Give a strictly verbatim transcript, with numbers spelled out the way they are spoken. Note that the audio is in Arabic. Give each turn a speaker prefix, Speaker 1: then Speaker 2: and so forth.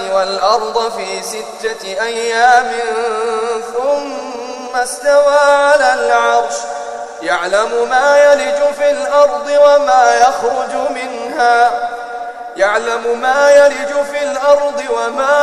Speaker 1: والأرض في ستة أيام ثم استوى على العرش يعلم ما يلج في الأرض وما يخرج منها يعلم ما يلج في الأرض وما